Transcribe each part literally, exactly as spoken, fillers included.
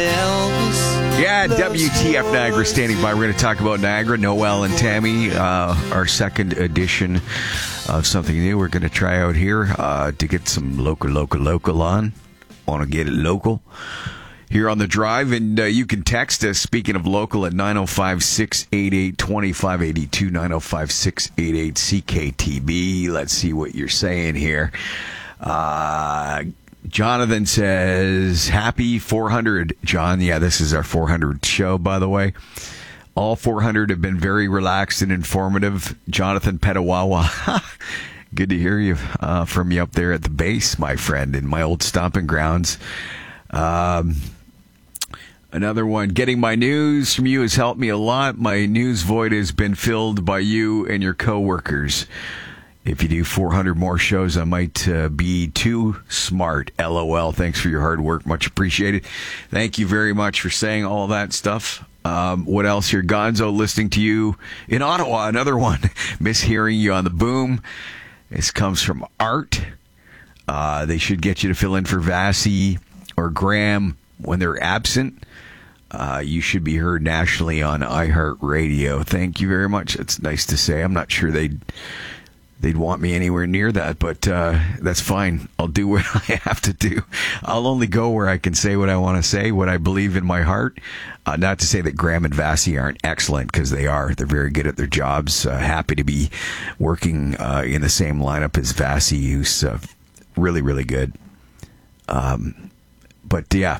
Yeah, W T F Niagara standing by. We're going to talk about Niagara, Noel and Tammy, uh, our second edition of something new we're going to try out here uh, to get some local, local, local on. Want to get it local here on the drive, and uh, you can text us, speaking of local, at nine oh five, six eight eight, two five eight two, nine oh five, six eight eight, C K T B. Let's see what you're saying here. Uh... Jonathan says, happy four hundred, John. Yeah, this is our four hundredth show, by the way. All four hundred have been very relaxed and informative. Jonathan Petawawa. Good to hear you uh, from you up there at the base, my friend, in my old stomping grounds. Um, another one. Getting my news from you has helped me a lot. My news void has been filled by you and your coworkers. If you do four hundred more shows, I might uh, be too smart. LOL. Thanks for your hard work. Much appreciated. Thank you very much for saying all that stuff. Um, what else here? Gonzo, listening to you in Ottawa. Another one. Miss hearing you on the boom. This comes from Art. Uh, they should get you to fill in for Vassy or Graham when they're absent. Uh, you should be heard nationally on iHeartRadio. Thank you very much. It's nice to say. I'm not sure they'd... They'd want me anywhere near that, but uh, that's fine. I'll do what I have to do. I'll only go where I can say what I want to say, what I believe in my heart. Uh, not to say that Graham and Vassy aren't excellent, because they are. They're very good at their jobs. Uh, happy to be working uh, in the same lineup as Vassy, who's uh, really, really good. Um, but, yeah,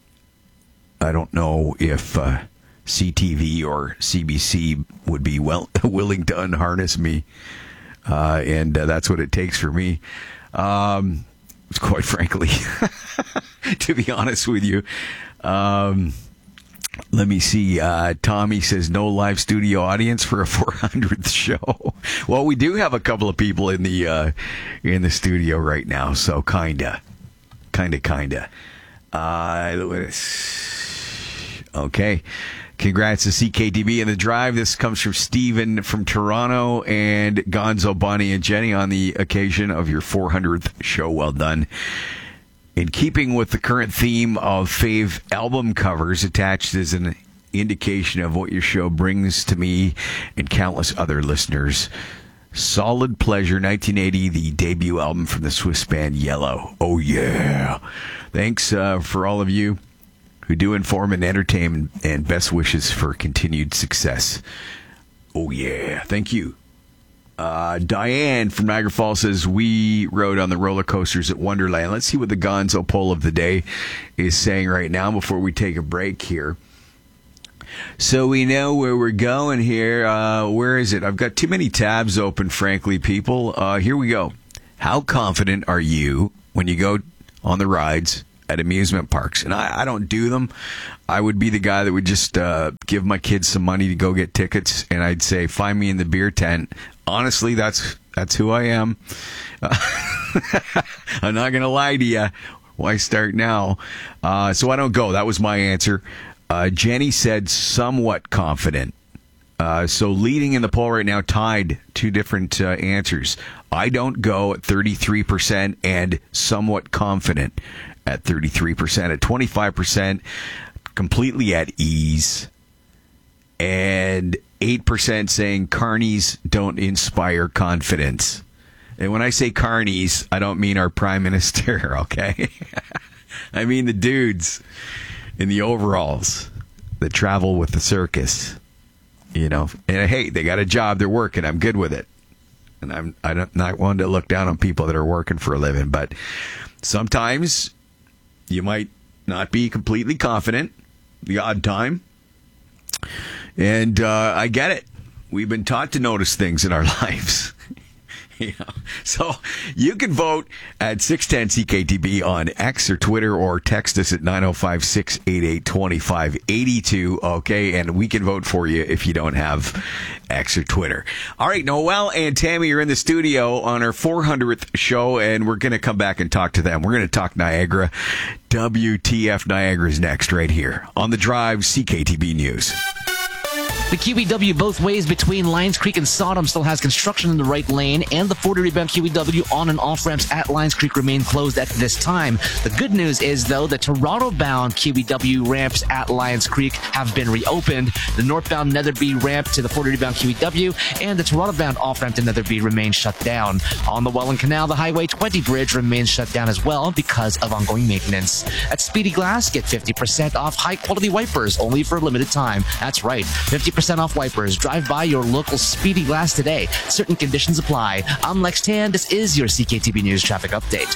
I don't know if uh, C T V or C B C would be well willing to unharness me. Uh, and uh, that's what it takes for me. Um, quite frankly, to be honest with you. Um, let me see. Uh, Tommy says no live studio audience for a four hundredth show. Well, we do have a couple of people in the uh, in the studio right now, so kinda, kinda, kinda. Uh, okay. Congrats to C K T B in the drive. This comes from Steven from Toronto and Gonzo, Bonnie, and Jenny on the occasion of your four hundredth show. Well done. In keeping with the current theme of fave album covers, attached is an indication of what your show brings to me and countless other listeners. Solid Pleasure, nineteen eighty, the debut album from the Swiss band Yellow. Oh, yeah. Thanks uh, for all of you who do inform and entertain, and best wishes for continued success. Oh, yeah. Thank you. Uh, Diane from Niagara Falls says, we rode on the roller coasters at Wonderland. Let's see what the Gonzo poll of the day is saying right now before we take a break here. So we know where we're going here. Uh, where is it? I've got too many tabs open, frankly, people. Uh, here we go. How confident are you when you go on the rides at amusement parks? And I, I don't do them. I would be the guy that would just uh, give my kids some money to go get tickets, and I'd say, find me in the beer tent. Honestly, that's that's who I am. Uh, I'm not going to lie to you. Why start now? Uh, so I don't go. That was my answer. Uh, Jenny said somewhat confident. Uh, so leading in the poll right now, tied, two different uh, answers. I don't go at thirty-three percent and somewhat confident at thirty-three percent. At twenty-five percent, completely at ease. And eight percent saying carnies don't inspire confidence. And when I say carnies, I don't mean our prime minister, okay? I mean the dudes in the overalls that travel with the circus. You know, and hey, they got a job, they're working, I'm good with it. And I'm I don't not one to look down on people that are working for a living, but sometimes you might not be completely confident the odd time. And uh, I get it. We've been taught to notice things in our lives. You know? So you can vote at six ten C K T B on X or Twitter, or text us at nine oh five, six eight eight, two five eight two. Okay, and we can vote for you if you don't have X or Twitter. All right, Noel and Tammy are in the studio on our four hundredth show, and we're going to come back and talk to them. We're going to talk Niagara. W T F Niagara is next right here on The Drive, C K T B News. The Q E W both ways between Lions Creek and Sodom still has construction in the right lane, and the forty rebound Q E W on and off ramps at Lions Creek remain closed at this time. The good news is, though, the Toronto-bound Q E W ramps at Lions Creek have been reopened. The northbound Netherby ramp to the forty rebound Q E W and the Toronto-bound off-ramp to Netherby remain shut down. On the Welland Canal, the Highway twenty bridge remains shut down as well because of ongoing maintenance. At Speedy Glass, get fifty percent off high-quality wipers only for a limited time. That's right, fifty percent off wipers. Drive by your local Speedy Glass today. Certain conditions apply. I'm Lex Tan. This is your C K T B News traffic update.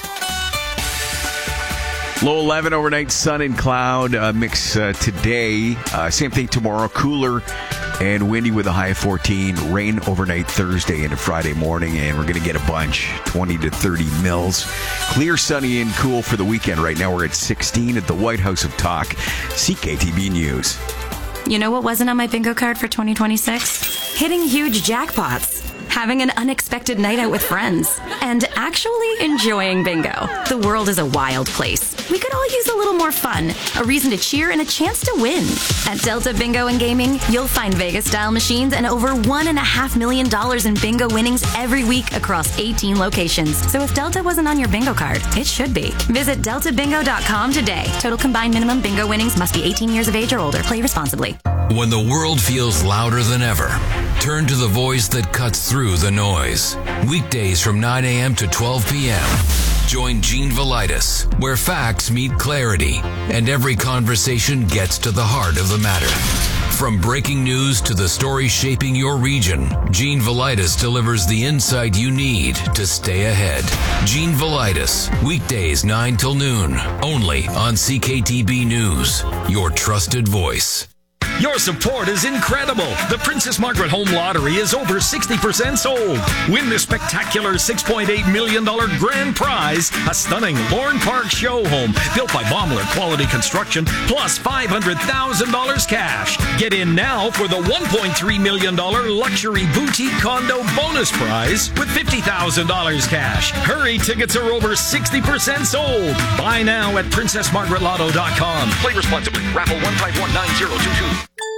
Low eleven, overnight sun and cloud uh, mix uh, today. Uh, same thing tomorrow. Cooler and windy with a high of fourteen. Rain overnight Thursday into Friday morning, and we're going to get a bunch, twenty to thirty mils. Clear, sunny, and cool for the weekend. Right now we're at sixteen at the White House of Talk. C K T B News. You know what wasn't on my bingo card for twenty twenty-six? Hitting huge jackpots, having an unexpected night out with friends, and actually enjoying bingo. The world is a wild place. We could all use a little more fun, a reason to cheer, and a chance to win. At Delta Bingo and Gaming, you'll find Vegas-style machines and over one and a half million dollars in bingo winnings every week across eighteen locations. So if Delta wasn't on your bingo card, it should be. Visit delta bingo dot com today. Total combined minimum bingo winnings must be eighteen years of age or older. Play responsibly. When the world feels louder than ever, turn to the voice that cuts through the noise. Weekdays from nine a.m. to twelve p.m. Join Gene Velitis, where facts meet clarity and every conversation gets to the heart of the matter. From breaking news to the story shaping your region, Gene Velitis delivers the insight you need to stay ahead. Gene Velitis, weekdays nine till noon, only on C K T B News, your trusted voice. Your support is incredible. The Princess Margaret Home Lottery is over sixty percent sold. Win the spectacular six point eight million dollars grand prize, a stunning Lorne Park show home built by Baumler Quality Construction, plus five hundred thousand dollars cash. Get in now for the one point three million dollars luxury boutique condo bonus prize with fifty thousand dollars cash. Hurry, tickets are over sixty percent sold. Buy now at princess margaret lotto dot com. Play responsibly. Raffle one five one nine zero two two.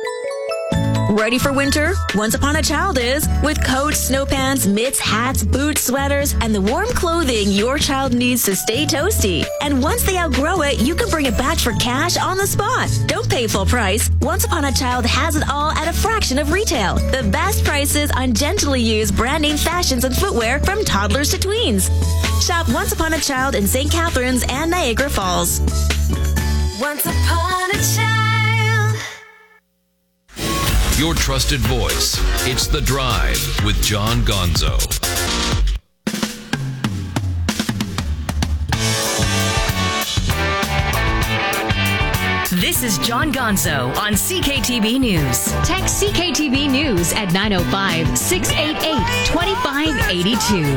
Ready for winter? Once Upon a Child is. With coats, snow pants, mitts, hats, boots, sweaters, and the warm clothing your child needs to stay toasty. And once they outgrow it, you can bring it back for cash on the spot. Don't pay full price. Once Upon a Child has it all at a fraction of retail. The best prices on gently used brand name fashions and footwear from toddlers to tweens. Shop Once Upon a Child in Saint Catharines and Niagara Falls. Once upon a child. Your trusted voice. It's The Drive with John Gonzo. This is John Gonzo on C K T B News. Text C K T B News at nine oh five, six eight eight, two five eight two.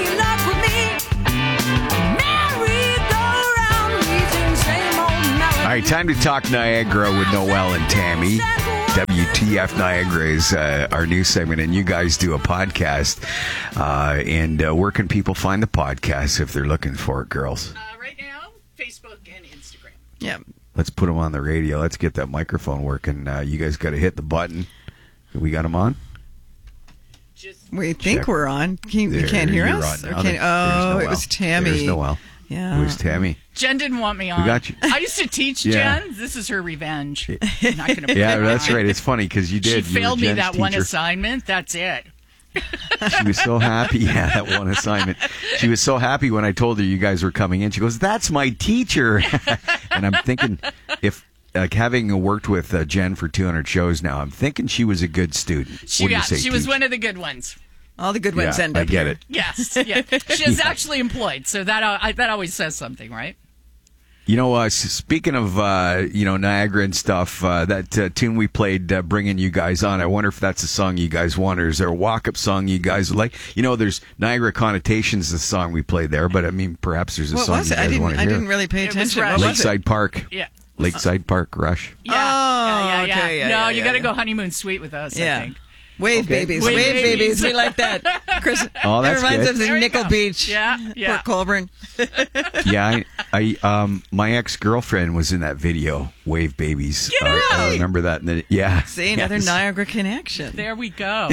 All right, time to talk Niagara with Noel and Tammy. W T F Niagara is uh, our news segment, and you guys do a podcast. Uh, and uh, where can people find the podcast if they're looking for it, girls? Uh, right now, Facebook and Instagram. Yeah. Let's put them on the radio. Let's get that microphone working. Uh, you guys got to hit the button. We got them on? Just We think Check. we're on. Can you, you There, can't hear you're us? on Or now. can- There's oh, Noel. it was Tammy. There's Noel. Yeah. It was Tammy. Jen didn't want me on. We got you. I used to teach Yeah. Jen. This is her revenge. I'm not gonna Yeah, that's right. It's funny because you did. She You were failed me Jen's that one teacher. assignment. That's it. She was so happy. Yeah, that one assignment. She was so happy when I told her you guys were coming in. She goes, "That's my teacher." And I'm thinking, if like having worked with uh, Jen for two hundred shows now, I'm thinking she was a good student. She, What do you yeah, say, she was teach? one of the good ones. All the good ones Yeah, end I up get here. it. Yes, yeah. She is actually employed, so that uh, I, that always says something, right? You know, uh, s- speaking of, uh, you know, Niagara and stuff, uh, that uh, tune we played uh, bringing you guys on, I wonder if that's a song you guys want, or is there a walk-up song you guys would like? You know, there's Niagara Connotations, the song we played there, but, I mean, perhaps there's a What song was you it? I guys want didn't. to I hear. didn't really pay It was attention. Rush. What was it? Lakeside Park. Yeah. Lakeside Park Rush. Yeah, Oh, yeah, yeah, yeah. okay, yeah, no, yeah, you yeah, got to yeah. go honeymoon suite with us. Yeah. I think. Wave Okay. babies, Wave wave, babies. babies. We like that. Chris, Oh, that's it reminds good. us There of you Nickel go. Beach. Yeah, yeah. Port Colborne. Yeah, I, I um, my ex girlfriend was in that video, Wave Babies. Get Uh, I out! remember that. And then, yeah, See, another Yes. Niagara connection. There we go.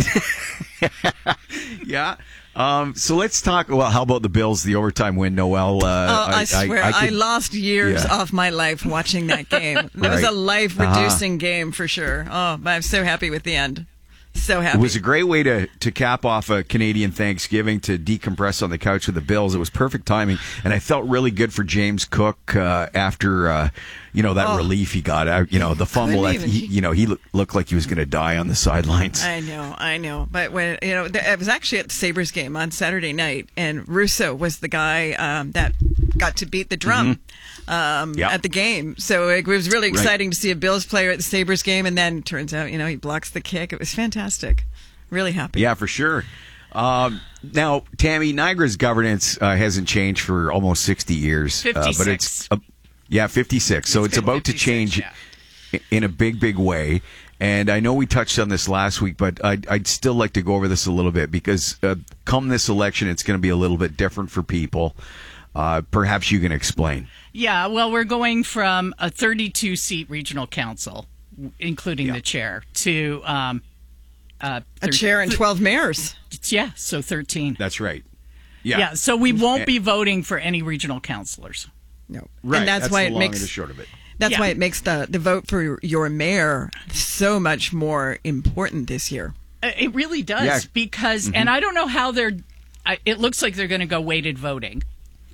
Yeah. Um, so let's talk. Well, how about the Bills? The overtime win, Noel. Uh, Oh, I, swear, I, could- lost years Yeah. of my life watching that game. It was Right. a life-reducing game for sure. Oh, but I'm so happy with the end. So happy. It was a great way to, to cap off a Canadian Thanksgiving, to decompress on the couch with the Bills. It was perfect timing, and I felt really good for James Cook uh, after uh, you know that Oh. relief he got out. You know the fumble. Couldn't That even- he, you know he look, looked like he was going to die on the sidelines. I know, I know. But when you know, th- I was actually at the Sabres game on Saturday night, and Russo was the guy um, that got to beat the drum um, Yep. at the game. So it was really Right. exciting to see a Bills player at the Sabres game, and then turns out, you know, he blocks the kick. It was fantastic. Really happy. Yeah, for sure. Um, now, Tammy, Niagara's governance uh, hasn't changed for almost sixty years, uh, but it's fifty-six. uh, yeah, fifty-six. So it's, been about to fifty-six, change yeah. i- in a big, big way. And I know we touched on this last week, but I'd, I'd still like to go over this a little bit because uh, come this election, it's going to be a little bit different for people. Uh, perhaps you can explain. Yeah, well, we're going from a thirty-two seat regional council, including Yeah. the chair, to um, uh, A thir- chair and twelve mayors. Yeah, so thirteen. That's right. Yeah. so we won't be voting for any regional councilors. No, Right. and that's, why the it long makes and the short of it. that's Yeah. why it makes the the vote for your mayor so much more important this year. Uh, It really does Yeah. because, and I don't know how they're. I, it looks like they're going to go weighted voting.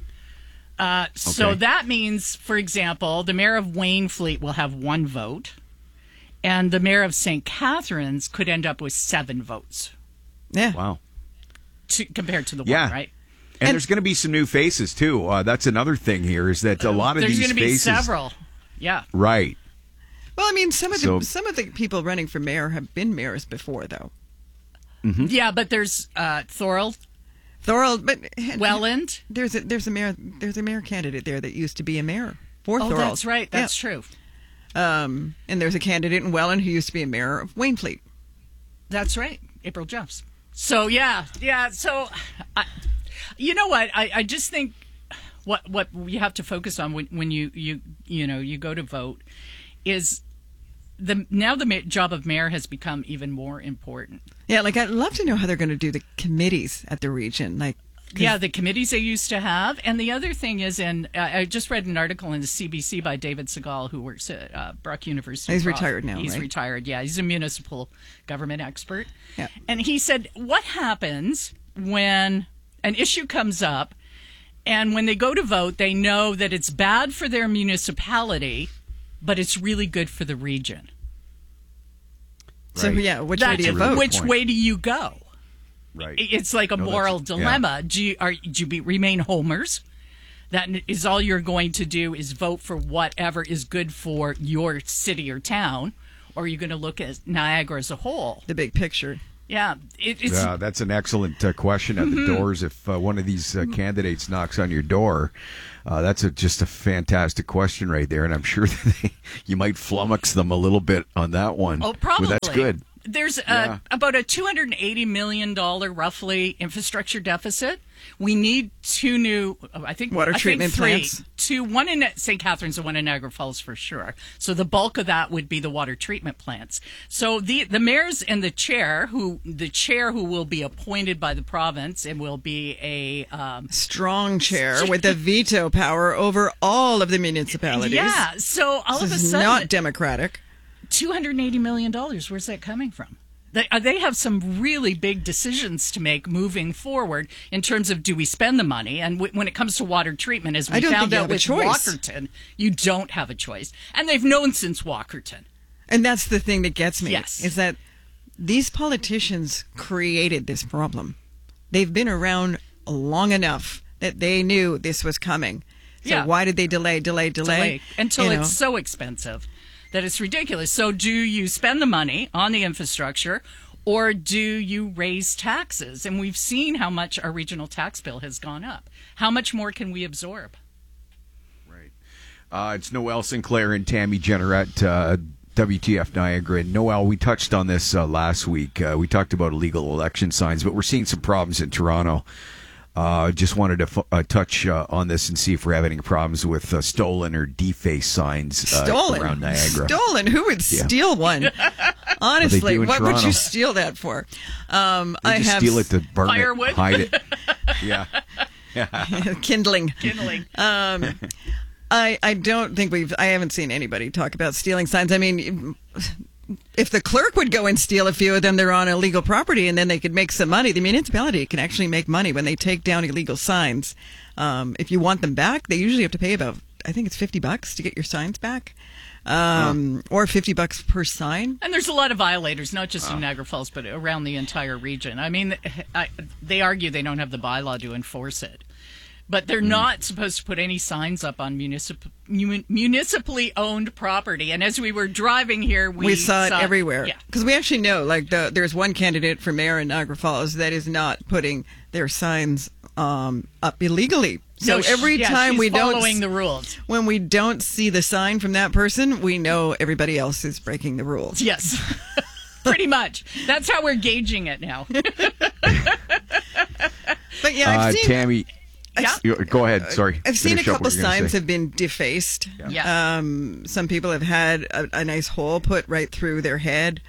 Uh, so Okay. that means, for example, the mayor of Waynfleet will have one vote, and the mayor of Saint Catharines could end up with seven votes Yeah. Wow. to, compared to the Yeah. one, right? And, there's going to be some new faces too. Uh, that's another thing here is that a lot of There's these going to be faces, several. Yeah. right? Well, I mean, some of the So- some of the people running for mayor have been mayors before, though. Yeah, but there's uh, Thorold, Thorold, but Welland. there's a there's a mayor there's a mayor candidate there that used to be a mayor for Oh, Thorold. that's right. That's Yeah. true. Um, and there's a candidate in Welland who used to be a mayor of Waynfleet. That's right, April Jeffs. So yeah, yeah. So, I, you know what? I, I just think what what you have to focus on when, when you you you know you go to vote is the now the ma- job of mayor has become even more important. Yeah, like I'd love to know how they're going to do the committees at the region. Like, 'cause- Yeah, the committees they used to have, and the other thing is, and uh, I just read an article in the C B C by David Segal, who works at uh, Brock University. He's Prof. retired now, He's right? retired. Yeah, he's a municipal government expert. Yeah. And he said, what happens when an issue comes up, and when they go to vote, they know that it's bad for their municipality, but it's really good for the region. so Right. yeah, which way That- do you That's a really vote? good Which point. way do you go? Right. It's like a No, moral that's- yeah. dilemma. Do you are do you be, remain homers? That is all you're going to do is vote for whatever is good for your city or town, or are you going to look at Niagara as a whole? The big picture. Yeah, it, it's Yeah, that's an excellent uh, question at the doors. If uh, one of these uh, candidates knocks on your door, uh, that's a, just a fantastic question right there, and I'm sure that they, you might flummox them a little bit on that one. oh probably But that's good. There's Yeah. uh, about a two hundred eighty million dollars roughly infrastructure deficit. We need two new, I think, Water I think treatment three, plants. Two, one in Saint Catharines and one in Niagara Falls for sure. So the bulk of that would be the water treatment plants. So the the mayors and the chair, who the chair who will be appointed by the province and will be a um, Strong chair with the veto power over all of the municipalities. yeah. So all This of a is sudden, not democratic. two hundred eighty million dollars. Where's that coming from? They, uh, they have some really big decisions to make moving forward in terms of do we spend the money? And w- when it comes to water treatment, as we I don't found think you out have a with choice. Walkerton, you don't have a choice. And they've known since Walkerton. And that's the thing that gets me. Yes. Is that these politicians created this problem. They've been around long enough that they knew this was coming. So Yeah. why did they delay, delay, delay? delay until You know, it's so expensive that it's ridiculous. So do you spend the money on the infrastructure or do you raise taxes? And we've seen how much our regional tax bill has gone up. How much more can we absorb? Right. Uh, it's Noel Sinclair and Tammy Generette uh, W T F Niagara. And Noel, we touched on this uh, last week. Uh, we talked about illegal election signs, but we're seeing some problems in Toronto. Uh, just wanted to f- uh, touch uh, on this and see if we're having any problems with uh, stolen or defaced signs uh, stolen. around Niagara. Stolen? Who would Yeah. steal one? Honestly, Well, what Toronto. would you steal that for? Um, They I just have steal it to burn Firewood? it, hide it. Yeah. kindling. Kindling. Um, I I don't think we've. I haven't seen anybody talk about stealing signs. I mean, if the clerk would go and steal a few of them, they're on illegal property, and then they could make some money. The municipality can actually make money when they take down illegal signs. Um, if you want them back, they usually have to pay about, I think it's fifty bucks to get your signs back, um, or fifty bucks per sign. And there's a lot of violators, not just in Niagara Falls, but around the entire region. I mean, I, they argue they don't have the bylaw to enforce it. But they're not supposed to put any signs up on municip- mun- municipally owned property. And as we were driving here, we, We saw it everywhere. Yeah. Because we actually know, like, the, there's one candidate for mayor in Niagara Falls that is not putting their signs um, up illegally. So No, she- every yeah, time she's we don't, following the rules. when we don't see the sign from that person, we know everybody else is breaking the rules. Yes. Pretty much. That's how we're gauging it now. But yeah, I've Uh, seen. Tammy, Yeah. you- go ahead. Sorry. I've seen a Finish up couple what you're gonna signs say. have been defaced. Yeah. Um, some people have had a, a nice hole put right through their head.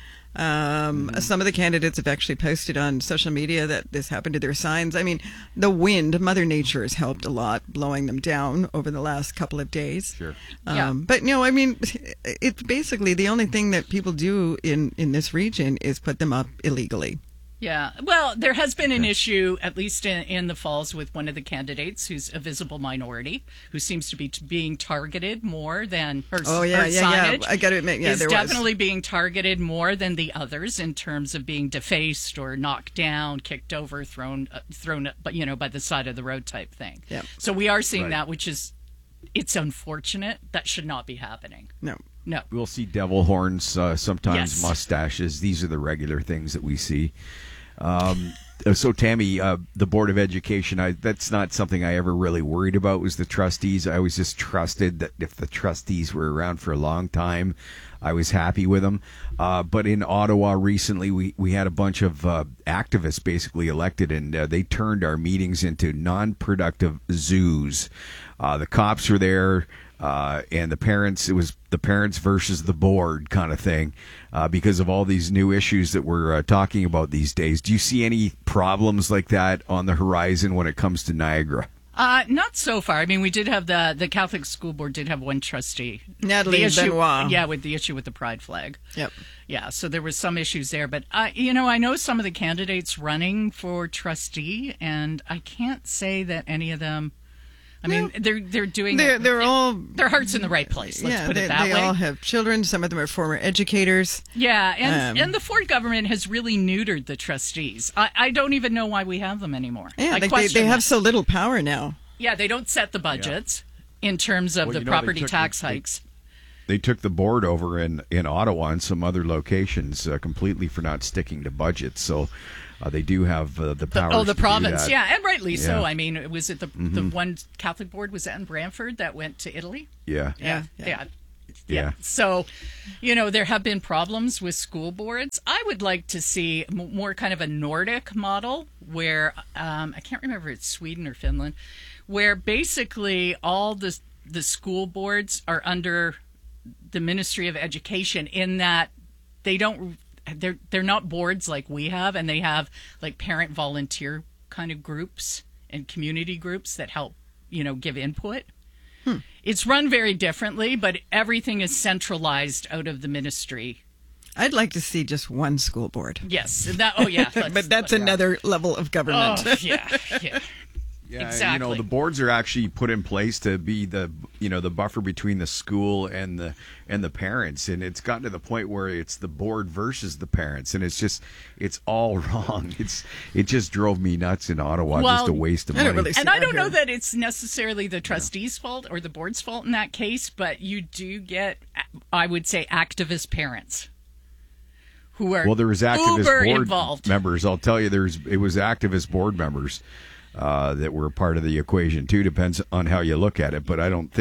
Um, Mm-hmm. Some of the candidates have actually posted on social media that this happened to their signs. I mean, the wind, Mother Nature has helped a lot blowing them down over the last couple of days. Sure. Um, Yeah. But, you know, I mean, it's basically the only thing that people do in, in this region is put them up illegally. Yeah. Well, there has been an issue, at least in, in the Falls, with one of the candidates who's a visible minority, who seems to be t- being targeted more than her, Oh, yeah, her yeah, yeah. signage. I gotta admit, yeah, is there was. definitely being targeted more than the others in terms of being defaced or knocked down, kicked over, thrown, uh, thrown, but you know, by the side of the road type thing. Yep. So we are seeing Right. that, which is, it's unfortunate. That should not be happening. No. No. We'll see devil horns, uh, sometimes Yes. mustaches. These are the regular things that we see. Um, so, Tammy, uh, the Board of Education, I, that's not something I ever really worried about was the trustees. I always just trusted that if the trustees were around for a long time, I was happy with them. Uh, but in Ottawa recently, we, we had a bunch of uh, activists basically elected, and uh, they turned our meetings into non-productive zoos. Uh, the cops were there. Uh, and the parents, it was the parents versus the board kind of thing, uh, because of all these new issues that we're uh, talking about these days. Do you see any problems like that on the horizon when it comes to Niagara? Uh, not so far. I mean, we did have the the Catholic School Board did have one trustee, Natalie the issue, Benoit. Yeah, with the issue with the pride flag. Yep. Yeah, so there was some issues there, but uh, you know, I know some of the candidates running for trustee, and I can't say that any of them. I mean, they're they're doing They're, it- they're all. their heart's in the right place. Let's yeah, put they, it that they way. all have children. Some of them are former educators. Yeah, and Um, and the Ford government has really neutered the trustees. I, I don't even know why we have them anymore. Yeah, I like they, question they have that. so little power now. Yeah, they don't set the budgets in terms of Well, the you know, they property took- tax they- hikes. They took the board over in, in Ottawa and some other locations uh, completely for not sticking to budgets. So uh, they do have uh, the power. Oh, the province, yeah, and rightly so. Yeah. I mean, it was it the the one Catholic board was that in Brantford that went to Italy? Yeah. Yeah, Yeah, yeah. Yeah. Yeah. So, you know, there have been problems with school boards. I would like to see m- more kind of a Nordic model where um, I can't remember if it's Sweden or Finland, where basically all the the school boards are under the Ministry of Education in that they don't they're they're not boards like we have, and they have like parent volunteer kind of groups and community groups that help, you know, give input. It's run very differently, but everything is centralized out of the ministry. I'd like to see just one school board. Yes, that. Oh, yeah. let's- But that's let's- another level of government. Oh, yeah, yeah. Yeah, Exactly. you know, the boards are actually put in place to be the, you know, the buffer between the school and the and the parents, and it's gotten to the point where it's the board versus the parents, and it's just it's all wrong. It's it just drove me nuts in Ottawa, Well, just a waste of I money. don't really see And I that don't know here. that it's necessarily the trustees' fault or the board's fault in that case, but you do get, I would say, activist parents who are Well, there was activist uber board involved. members. I'll tell you, there's it was activist board members uh, that were part of the equation too. Depends on how you look at it, but I don't think that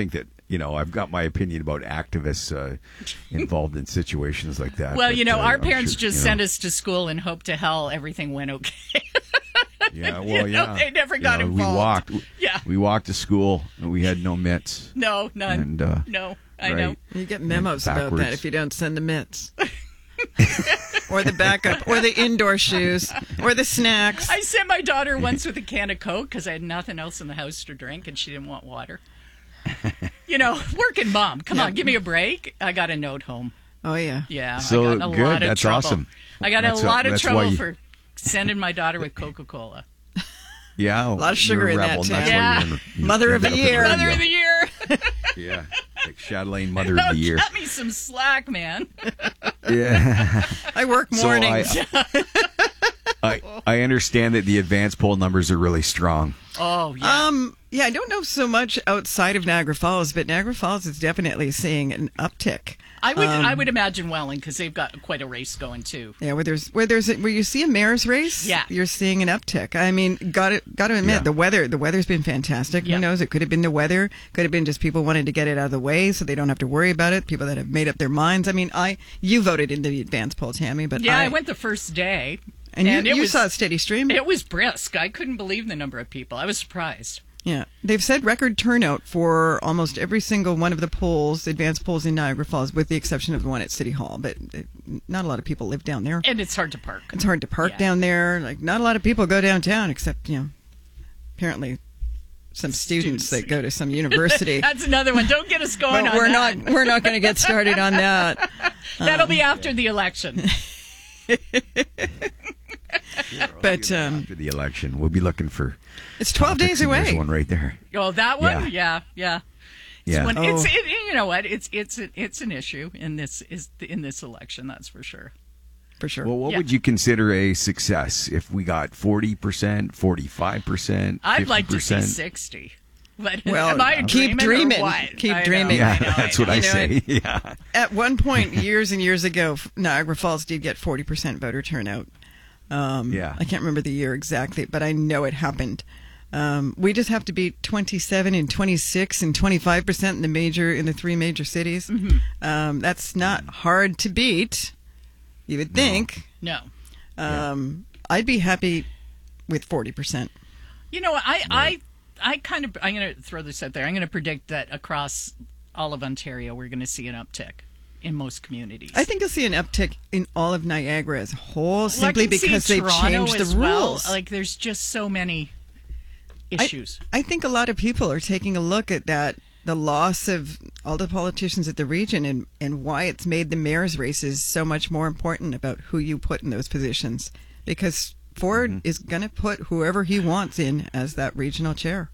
you know, I've got my opinion about activists uh, involved in situations like that. Well, but, you know, uh, our I'm parents sure, just you know. sent us to school and hope to hell everything went okay. Yeah, well, You know, yeah. they never You got know, involved. We walked. Yeah. We walked to school and we had no mitts. No, none. And, uh, no, I right. know. You get memos about Backwards. that if you don't send the mitts. Or the backup, or the indoor shoes, or the snacks. I sent my daughter once with a can of Coke because I had nothing else in the house to drink and she didn't want water. You know, working mom. Come Yeah. on, give me a break. I got a note home. Oh, yeah. Yeah. So I got a good. lot of That's trouble. awesome. I got That's a a- lot of that's why trouble you- for sending my daughter with Coca-Cola. Yeah, a lot of sugar in that, rebel, too. That's Yeah. why you're in, you Mother of ended the up in year. radio. Mother of the year. Yeah, like Chatelaine, Mother No, of the Year. cut me some slack, man. Yeah. I work So I- mornings. I I understand that the advanced poll numbers are really strong. Oh, yeah. Um, yeah, I don't know so much outside of Niagara Falls, but Niagara Falls is definitely seeing an uptick. I would um, I would imagine Welling because they've got quite a race going too. Yeah, where there's where there's a, where you see a mayor's race, Yeah. you're seeing an uptick. I mean, got to got to admit, Yeah. the weather the weather's been fantastic. Yeah. Who knows? It could have been the weather, could have been just people wanting to get it out of the way so they don't have to worry about it. People that have made up their minds. I mean, I you voted in the advance poll, Tammy, but Yeah, I, I, went the first day, and you, it you was, saw a steady stream. It was brisk. I couldn't believe the number of people. I was surprised. Yeah, they've said record turnout for almost every single one of the polls, advanced polls in Niagara Falls, with the exception of the one at City Hall. But uh, not a lot of people live down there. And it's hard to park. It's hard to park Yeah. down there. Like, not a lot of people go downtown, except, you know, apparently some students, Students. that go to some university. That's another one. Don't get us going But on we're that. not we're not going to get started on that. That'll be after the election. But um, After the election, we'll be looking for. it's twelve days politics, and There's away. one right there. Oh, that one? Yeah, yeah. It's Yeah. one- Oh. it's it, you know what? It's it's it's an issue in this is in this election. That's for sure. For sure. Well, what Yeah. would you consider a success if we got forty percent, forty-five percent, I'd like to see fifty percent? sixty. But Well, am I keep dreaming or dreaming. what? Keep I know, dreaming. I Yeah, know, that's I what I You know, say. Yeah. At one point, years and years ago, Niagara Falls did get forty percent voter turnout. Um, Yeah. I can't remember the year exactly, but I know it happened. Um, we just have to beat twenty-seven and twenty-six and twenty-five percent in the major in the three major cities. Mm-hmm. Um, that's not hard to beat. You would think. No. Um, I'd be happy with forty percent. You know, I, I, I kind of, I'm going to throw this out there. I'm going to predict that across all of Ontario, we're going to see an uptick in most communities. I think you'll see an uptick in all of Niagara as a whole, Well, I simply can see because they've Toronto changed the as well. rules. Like, there's just so many I- issues. I, think a lot of people are taking a look at that, the loss of all the politicians at the region, and, and why it's made the mayor's races so much more important about who you put in those positions. Because Ford Mm-hmm. is going to put whoever he wants in as that regional chair.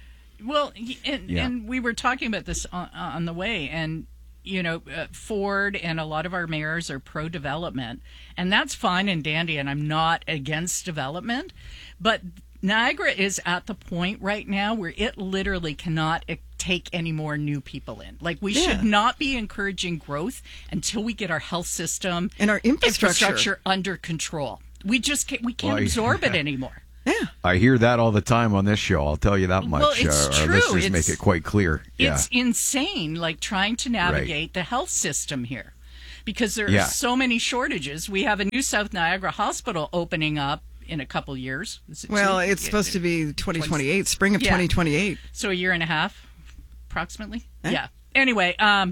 Well, y- and, Yeah. and we were talking about this on, on the way, and you know, uh, Ford and a lot of our mayors are pro-development, and that's fine and dandy, and I'm not against development, but Niagara is at the point right now where it literally cannot uh, take any more new people in. Like, we Yeah. should not be encouraging growth until we get our health system And our infrastructure. under control. We just can't, we can't Well, absorb it anymore. Yeah. I hear that all the time on this show. I'll tell you that much. Well, it's uh, our true. listeners It's- make it quite clear. Yeah. It's insane, like trying to navigate the health system here because there Yeah. are so many shortages. We have a new South Niagara hospital opening up in a couple years. Is it Well, two? it's supposed to be twenty twenty-eight, spring of Yeah. twenty twenty-eight. So a year and a half, approximately. Eh? Yeah. Anyway, um,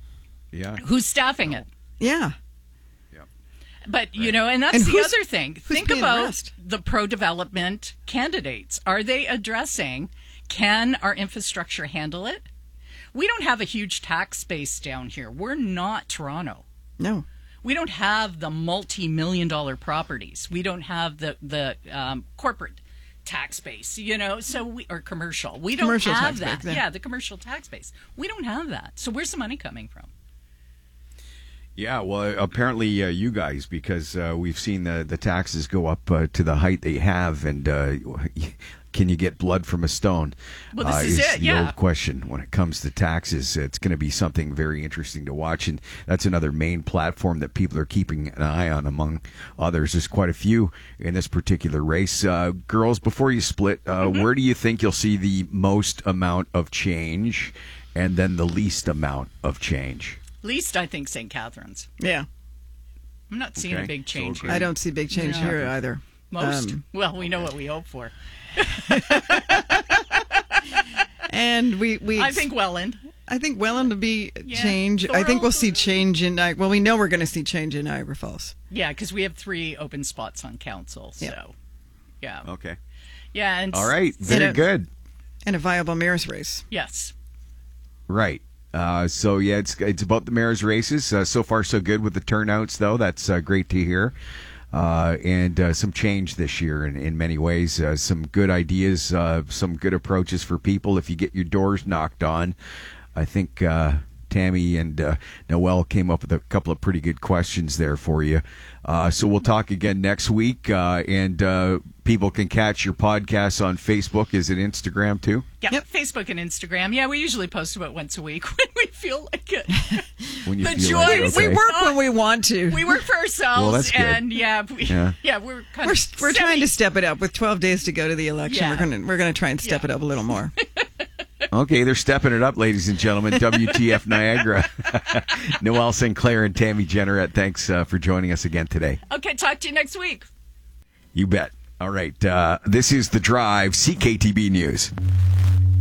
yeah. who's staffing it? Yeah. But, you know, and that's And the who's- other thing. who's Think paying the about rest? the pro-development candidates. Are they addressing, can our infrastructure handle it? We don't have a huge tax base down here. We're not Toronto. No. We don't have the multi-million dollar properties. We don't have the, the um, corporate tax base, you know, so we, or commercial. We don't Commercial have tax that. base, yeah. Yeah, the commercial tax base. We don't have that. So where's the money coming from? Yeah, well, apparently uh, you guys, because uh, we've seen the, the taxes go up uh, to the height they have, and uh, can you get blood from a stone? Well, this uh, is it, the yeah. old question when it comes to taxes. It's going to be something very interesting to watch, and that's another main platform that people are keeping an eye on, among others. There's quite a few in this particular race. Uh, girls, before you split, uh, Mm-hmm. where do you think you'll see the most amount of change? and then the least amount of change. Least, I think, Saint Catharines. Yeah. I'm not seeing Okay. a big change So here. I don't see big change No. here either. Most. Um, well, we know what we hope for. and we, we I think Welland. I think Welland will be Yeah, change. I think we'll Thorold. see change in Niagara. Well, we know we're going to see change in Niagara Falls. Yeah, because we have three open spots on council. So, Yeah. yeah. Okay. Yeah. And All right. Very a- good. And a viable mayor's race. Yes. Right. Uh, so yeah, it's it's about the mayor's races. Uh, so far, so good with the turnouts, though. That's uh, great to hear. Uh, and uh, some change this year in, in many ways. Uh, some good ideas, uh, some good approaches for people. If you get your doors knocked on, I think uh, Tammy and uh, Noelle came up with a couple of pretty good questions there for you. Uh, so we'll talk again next week, uh, and uh, people can catch your podcast on Facebook. Is it Instagram too? Yeah. Yep. Facebook and Instagram. Yeah, we usually post about once a week when we feel like it. When you The feel like it, joys- okay. We work when we want to. We work for ourselves. Well, that's good. And yeah, we, Yeah. yeah. we're kind We're of we're semi- trying to step it up with twelve days to go to the election. Yeah. We're gonna we're gonna try and step Yeah. it up a little more. Okay, they're stepping it up, ladies and gentlemen. W T F Niagara. Noelle Sinclair and Tammy Jenneret, thanks uh, for joining us again today. Okay, talk to you next week. You bet. All right, uh, this is The Drive, C K T B News.